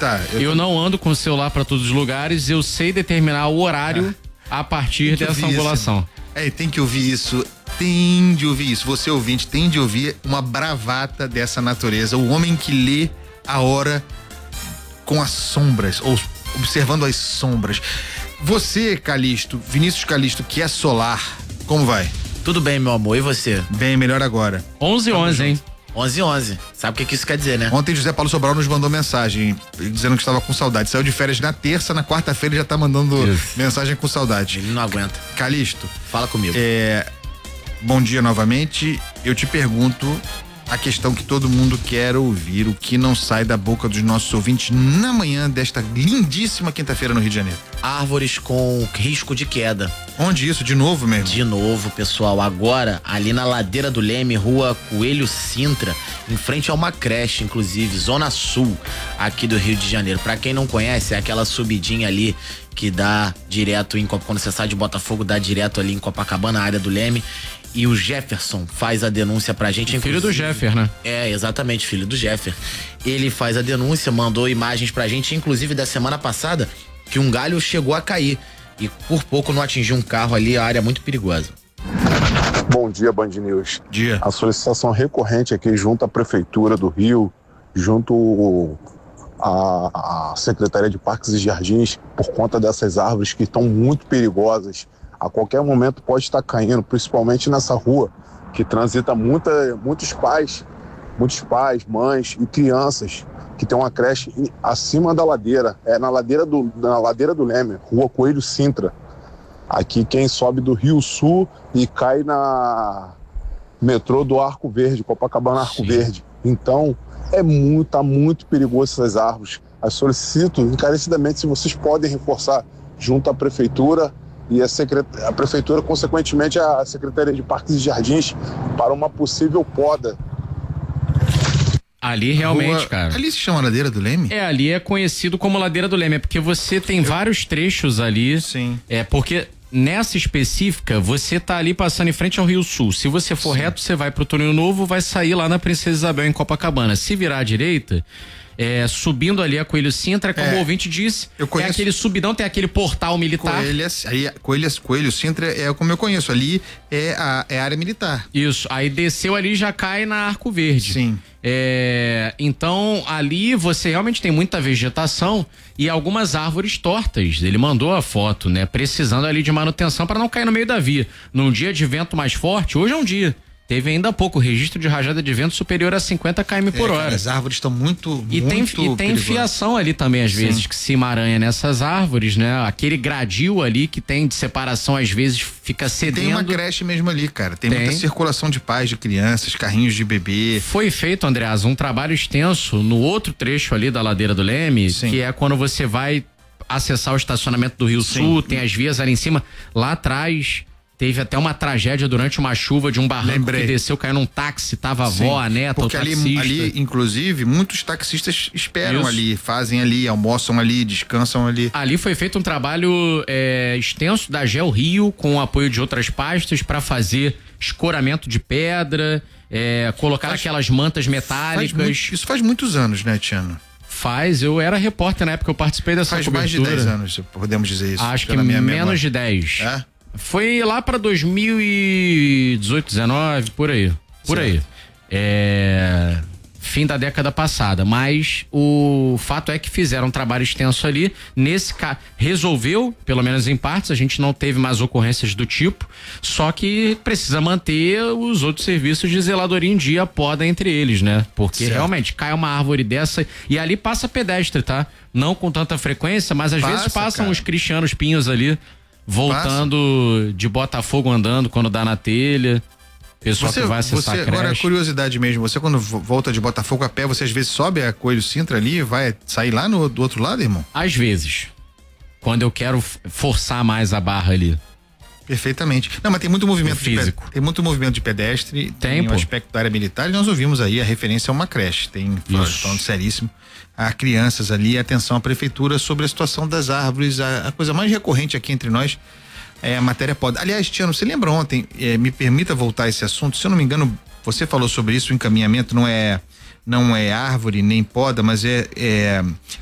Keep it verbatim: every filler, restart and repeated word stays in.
Tá, eu, eu tô... não ando com o celular para todos os lugares, eu sei determinar o horário ah, a partir dessa angulação. É, tem que ouvir isso, tem de ouvir isso. Você ouvinte tem de ouvir uma bravata dessa natureza. O homem que lê a hora com as sombras, ou observando as sombras. Você, Calixto, Vinícius Calixto, que é solar, como vai? Tudo bem, meu amor, e você? Bem, melhor agora. onze e onze, hein? onze e onze. Sabe o que, que isso quer dizer, né? Ontem José Paulo Sobral nos mandou mensagem dizendo que estava com saudade. Saiu de férias na terça, na quarta-feira já tá mandando isso. Mensagem com saudade. Ele não aguenta. Calixto. Fala comigo. É, bom dia novamente. Eu te pergunto a questão que todo mundo quer ouvir, o que não sai da boca dos nossos ouvintes na manhã desta lindíssima quinta-feira no Rio de Janeiro. Árvores com risco de queda. Onde isso? De novo mesmo? De novo, pessoal. Agora, ali na ladeira do Leme, rua Coelho Sintra, em frente a uma creche, inclusive, zona sul aqui do Rio de Janeiro. Pra quem não conhece, é aquela subidinha ali que dá direto em, quando você sai de Botafogo, dá direto ali em Copacabana, na área do Leme. E o Jefferson faz a denúncia pra gente. Filho do Jeffer, né? É, exatamente, filho do Jeffer. Ele faz a denúncia, mandou imagens pra gente, inclusive da semana passada, que um galho chegou a cair e por pouco não atingiu um carro ali, a área é muito perigosa. Bom dia, Band News. Dia. A solicitação recorrente aqui junto à Prefeitura do Rio, junto à, à Secretaria de Parques e Jardins, por conta dessas árvores que estão muito perigosas. A qualquer momento pode estar caindo, principalmente nessa rua que transita muita, muitos pais, muitos pais, mães e crianças, que tem uma creche acima da ladeira, é na ladeira do, na ladeira do Leme, rua Coelho Sintra. Aqui quem sobe do Rio Sul e cai na metrô do Arco Verde, Copacabana Arco Sim. Verde. Então, é muito, tá muito perigoso essas árvores. Eu solicito encarecidamente se vocês podem reforçar junto à Prefeitura e a, secret... a Prefeitura, consequentemente, a Secretaria de Parques e Jardins para uma possível poda. Ali realmente, Rua... cara. Ali se chama Ladeira do Leme? É, ali é conhecido como Ladeira do Leme, é porque você tem Eu... vários trechos ali. Sim. É, porque nessa específica, você tá ali passando em frente ao Rio Sul. Se você for Sim. reto, você vai pro Túnel Novo, vai sair lá na Princesa Isabel, em Copacabana. Se virar à direita, é, subindo ali a Coelho Sintra, como é, o ouvinte disse, eu conheço, é aquele subidão, tem aquele portal militar. Coelho, aí, Coelho, Coelho Sintra é como eu conheço, ali é a, é a área militar. Isso, aí desceu ali e já cai na Arco Verde. Sim. É, então ali você realmente tem muita vegetação e algumas árvores tortas. Ele mandou a foto, né? Precisando ali de manutenção para não cair no meio da via. Num dia de vento mais forte, hoje é um dia. Teve ainda há pouco registro de rajada de vento superior a cinquenta quilômetros por é, hora. Cara, as árvores estão muito, e muito tem E tem fiação ali também, às Sim. vezes, que se emaranha nessas árvores, né? Aquele gradil ali que tem de separação, às vezes, fica cedendo. Tem uma creche mesmo ali, cara. Tem, tem. muita circulação de pais, de crianças, carrinhos de bebê. Foi feito, Andreas, um trabalho extenso no outro trecho ali da Ladeira do Leme, Sim. que é quando você vai acessar o estacionamento do Rio Sim. Sul, tem as vias ali em cima. Lá atrás... Teve até uma tragédia durante uma chuva de um barranco Lembrei. que desceu, caiu num táxi, tava a avó, a neta, porque o ali, taxista. ali, inclusive, muitos taxistas esperam Isso. ali, fazem ali, almoçam ali, descansam ali. Ali foi feito um trabalho é, extenso da Gel Rio, com o apoio de outras pastas, para fazer escoramento de pedra, é, colocar faz, aquelas mantas metálicas. Faz muito, isso faz muitos anos, né, Tiano? Faz, eu era repórter na época, eu participei dessa faz cobertura. Mais de dez anos, podemos dizer isso. Acho que menos memória. de dez. É? Foi lá pra dois mil e dezoito, dezenove, por aí. Por certo. aí. É... Fim da década passada. Mas o fato é que fizeram um trabalho extenso ali. Nesse caso, resolveu, pelo menos em partes, a gente não teve mais ocorrências do tipo. Só que precisa manter os outros serviços de zeladoria em dia, poda entre eles, né? Porque certo. realmente cai uma árvore dessa e ali passa pedestre, tá? Não com tanta frequência, mas às passa, vezes passam cara. os cristianos pinhos ali. Voltando Passa. de Botafogo andando quando dá na telha. Pessoal você, que vai acessar você, a creche. Agora, curiosidade mesmo, você quando volta de Botafogo a pé, você às vezes sobe a Coelho Sintra ali e vai sair lá no, do outro lado, irmão? Às vezes. Quando eu quero forçar mais a barra ali. Perfeitamente. Não, mas tem muito movimento físico. De, tem muito movimento de pedestre, tem, tem um aspecto da área militar e nós ouvimos aí a referência a uma creche. Tem falando seríssimo. A crianças ali, atenção à prefeitura sobre a situação das árvores, a, a coisa mais recorrente aqui entre nós é a matéria poda. Aliás, Tiano, você lembra ontem, é, me permita voltar a esse assunto, se eu não me engano, você falou sobre isso, o encaminhamento não é não é árvore nem poda, mas é, é